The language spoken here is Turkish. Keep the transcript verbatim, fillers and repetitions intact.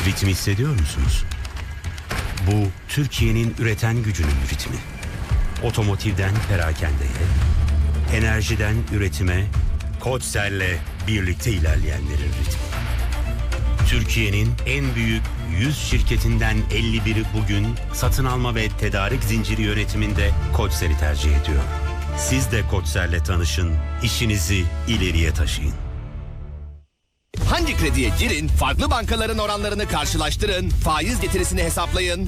Ritmi hissediyor musunuz? Bu Türkiye'nin üreten gücünün ritmi. Otomotivden perakendeye, enerjiden üretime, Koçser'le birlikte ilerleyenlerin ritmi. Türkiye'nin en büyük yüz şirketinden elli biri bugün satın alma ve tedarik zinciri yönetiminde Koçser'i tercih ediyor. Siz de Koçser'le tanışın, işinizi ileriye taşıyın. Hangi krediye girin, farklı bankaların oranlarını karşılaştırın, faiz getirisini hesaplayın.